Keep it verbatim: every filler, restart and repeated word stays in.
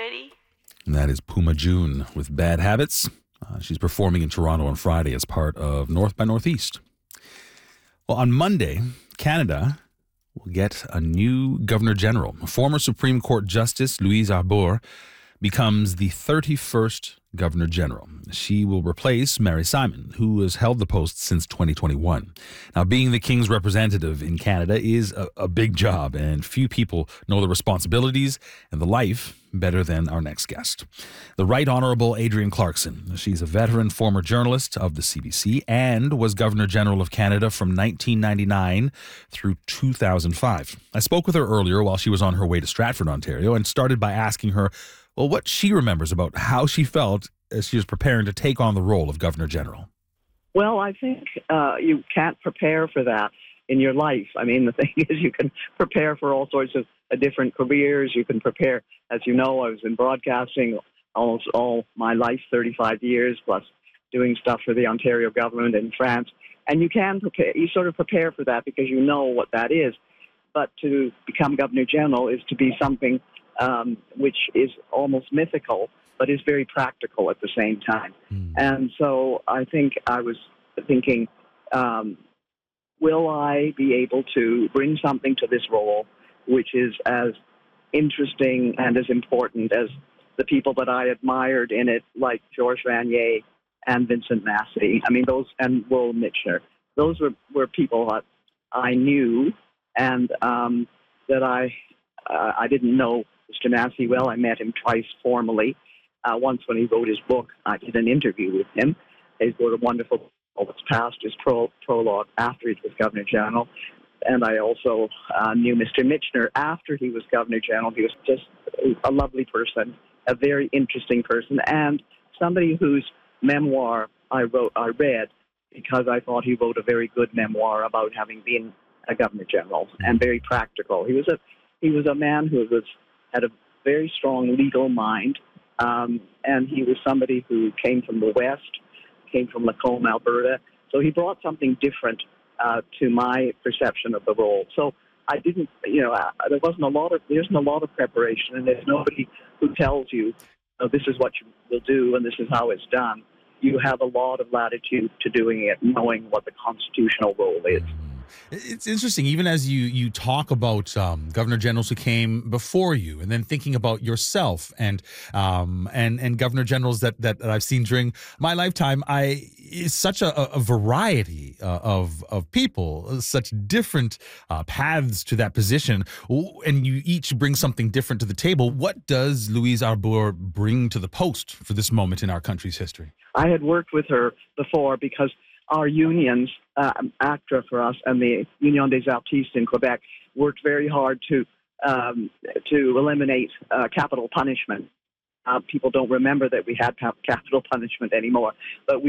City. And that is Puma June with Bad Habits. Uh, she's performing in Toronto on Friday as part of North by Northeast. Well, on Monday, Canada will get a new Governor General. Former Supreme Court Justice Louise Arbour becomes the thirty-first Governor General. She will replace Mary Simon, who has held the post since twenty twenty-one. Now, being the King's representative in Canada is a, a big job, and few people know the responsibilities and the life better than our next guest. The Right Honourable Adrienne Clarkson. She's a veteran former journalist of the C B C and was Governor General of Canada from nineteen ninety-nine through two thousand five. I spoke with her earlier while she was on her way to Stratford, Ontario, and started by asking her, well, what she remembers about how she felt as she was preparing to take on the role of Governor General. Well, I think uh, you can't prepare for that in your life. I mean, the thing is, you can prepare for all sorts of uh, different careers. You can prepare, as you know, I was in broadcasting almost all my life, thirty-five years, plus doing stuff for the Ontario government in France. And you can prepare, you sort of prepare for that because you know what that is. But to become Governor General is to be something um, which is almost mythical, but is very practical at the same time. Mm. And so I think I was thinking, um, will I be able to bring something to this role which is as interesting and as important as the people that I admired in it, like Georges Vanier and Vincent Massey. I mean, those, and Will Michener. Those were, were people that I knew and um, that I uh, I didn't know Mister Massey well. I met him twice formally. Uh, once when he wrote his book, I did an interview with him. He wrote a wonderful book that's passed his pro- prologue after he was Governor General. And I also uh, knew Mister Michener after he was Governor General. He was just a lovely person, a very interesting person, and somebody whose memoir I wrote, I read because I thought he wrote a very good memoir about having been a Governor General and very practical. He was a he was a man who was had a very strong legal mind. Um, and he was somebody who came from the West, came from Lacombe, Alberta. So he brought something different uh, to my perception of the role. So I didn't, you know, uh, there wasn't a lot of, there isn't a lot of preparation, and there's nobody who tells you, oh, this is what you will do and this is how it's done. You have a lot of latitude to doing it, knowing what the constitutional role is. It's interesting, even as you you talk about um, Governor Generals who came before you, and then thinking about yourself and um, and and Governor Generals that, that that I've seen during my lifetime. I it's such a, a variety uh, of of people, such different uh, paths to that position, and you each bring something different to the table. What does Louise Arbour bring to the post for this moment in our country's history? I had worked with her before because our unions, uh, ACTRA for us and the Union des Artistes in Quebec, worked very hard to um, to eliminate uh, capital punishment. Uh, people don't remember that we had capital punishment anymore, but we